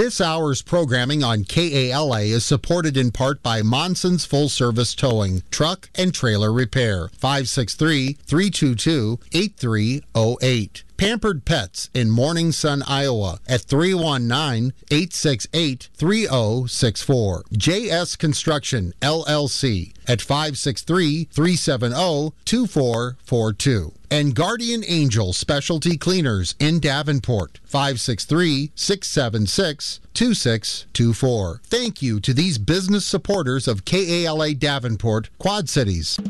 This hour's programming on KALA is supported in part by Monson's Full Service Towing, Truck and Trailer Repair, 563-322-8308. Pampered Pets in Morning Sun, Iowa at 319-868-3064. JS Construction, LLC at 563-370-2442. And Guardian Angel Specialty Cleaners in Davenport, 563-676-2624. Thank you to these business supporters of KALA Davenport, Quad Cities.